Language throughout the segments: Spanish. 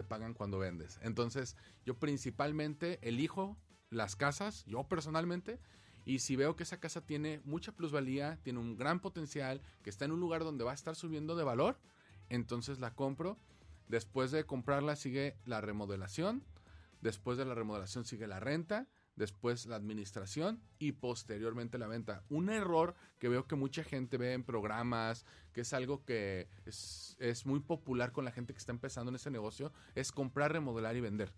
pagan cuando vendes. Entonces, yo principalmente elijo las casas, yo personalmente, y si veo que esa casa tiene mucha plusvalía, tiene un gran potencial, que está en un lugar donde va a estar subiendo de valor, entonces la compro. Después de comprarla sigue la remodelación, después de la remodelación sigue la renta, después la administración y posteriormente la venta. Un error que veo que mucha gente ve en programas, que es algo que es muy popular con la gente que está empezando en ese negocio, es comprar, remodelar y vender.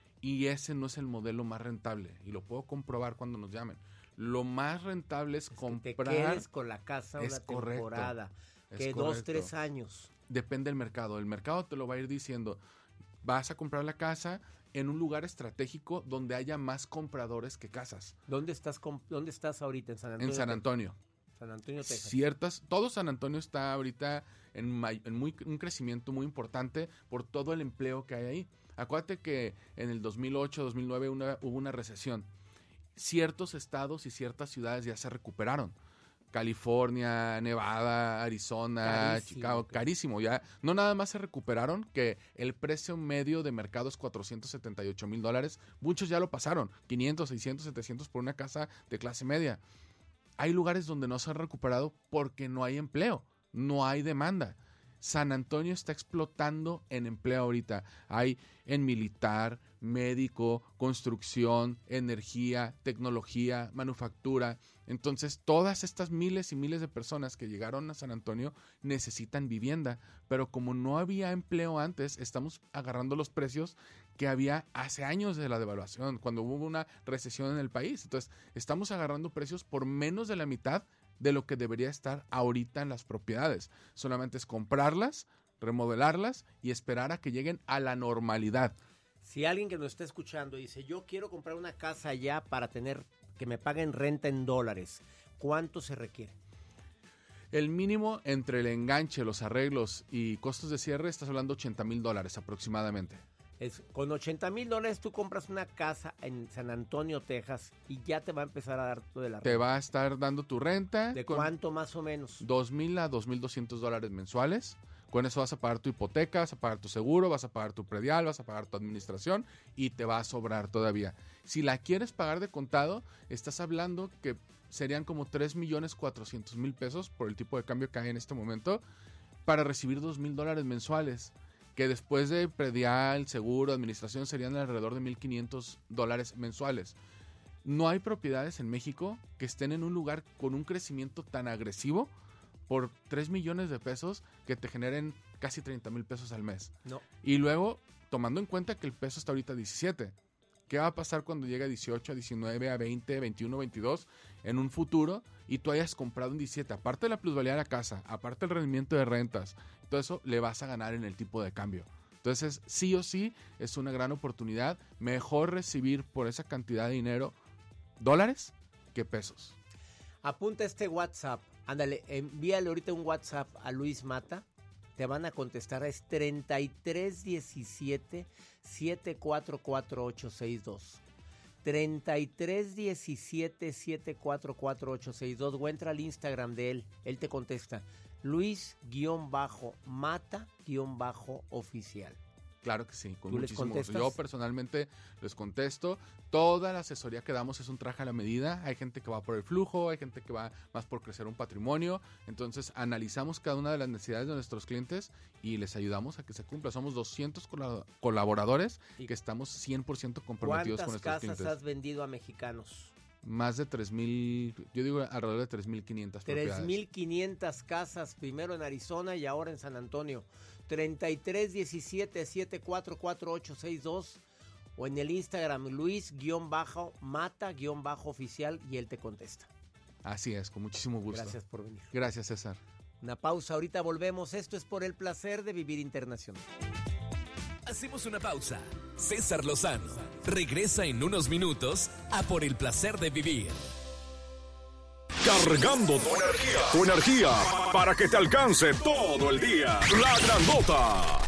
Y ese no es el modelo más rentable, y lo puedo comprobar cuando nos llamen. Lo más rentable es comprar. Que te quedes con la casa una temporada, que 2-3 años. Depende del mercado. El mercado te lo va a ir diciendo. Vas a comprar la casa en un lugar estratégico donde haya más compradores que casas. ¿Dónde estás ahorita? ¿En San Antonio? En San Antonio. San Antonio, Texas. Todo San Antonio está ahorita en un crecimiento muy importante por todo el empleo que hay ahí. Acuérdate que en el 2008, 2009 hubo una recesión. Ciertos estados y ciertas ciudades ya se recuperaron. California, Nevada, Arizona, carísimo, Chicago, carísimo. Ya no nada más se recuperaron, que el precio medio de mercado es $478,000. Muchos ya lo pasaron, 500, 600, 700 por una casa de clase media. Hay lugares donde no se han recuperado porque no hay empleo, no hay demanda. San Antonio está explotando en empleo ahorita. Hay en militar, médico, construcción, energía, tecnología, manufactura. Entonces, todas estas miles y miles de personas que llegaron a San Antonio necesitan vivienda. Pero como no había empleo antes, estamos agarrando los precios que había hace años de la devaluación, cuando hubo una recesión en el país. Entonces, estamos agarrando precios por menos de la mitad de lo que debería estar ahorita en las propiedades. Solamente es comprarlas, remodelarlas y esperar a que lleguen a la normalidad. Si alguien que nos está escuchando dice, yo quiero comprar una casa ya para tener que me paguen renta en dólares, ¿cuánto se requiere? El mínimo entre el enganche, los arreglos y costos de cierre, estás hablando $80,000 aproximadamente. Con $80,000 tú compras una casa en San Antonio, Texas, y ya te va a empezar a dar todo de la renta. Te va a estar dando tu renta. ¿De cuánto más o menos? $2,000 a $2,200 mensuales. Con eso vas a pagar tu hipoteca, vas a pagar tu seguro, vas a pagar tu predial, vas a pagar tu administración y te va a sobrar todavía. Si la quieres pagar de contado, estás hablando que serían como $3,400,000 por el tipo de cambio que hay en este momento para recibir $2,000 mensuales. Que después de predial, seguro, administración serían alrededor de $1,500 mensuales. No hay propiedades en México que estén en un lugar con un crecimiento tan agresivo por $3 millones que te generen casi $30,000 al mes. No. Y luego, tomando en cuenta que el peso está ahorita a 17, ¿qué va a pasar cuando llegue a 18, a 19, a 20, 21, 22 en un futuro y tú hayas comprado un 17? Aparte de la plusvalía de la casa, aparte del rendimiento de rentas, todo eso le vas a ganar en el tipo de cambio. Entonces, sí o sí, es una gran oportunidad. Mejor recibir por esa cantidad de dinero dólares que pesos. Apunta este WhatsApp. Ándale, envíale ahorita un WhatsApp a Luis Mata. Te van a contestar, es 3317-744862. 3317-744862. O entra al Instagram de él. Él te contesta. Luis-Mata-oficial. Claro que sí, con ¿Tú les muchísimo gusto. contestas? Yo personalmente les contesto. Toda la asesoría que damos es un traje a la medida. Hay gente que va por el flujo, hay gente que va más por crecer un patrimonio. Entonces analizamos cada una de las necesidades de nuestros clientes y les ayudamos a que se cumpla. Somos 200 colaboradores que estamos 100% comprometidos con nuestros clientes. ¿Cuántas casas has vendido a mexicanos? Más de 3,000, yo digo alrededor de 3,500 propiedades. 3,500 casas, primero en Arizona y ahora en San Antonio. 3317-744862 o en el Instagram Luis-Mata-oficial y él te contesta. Así es, con muchísimo gusto. Gracias por venir. Gracias, César. Una pausa, ahorita volvemos. Esto es Por el Placer de Vivir Internacional. Hacemos una pausa. César Lozano regresa en unos minutos a Por el Placer de Vivir. Cargando tu energía para que te alcance todo el día. La Grandota.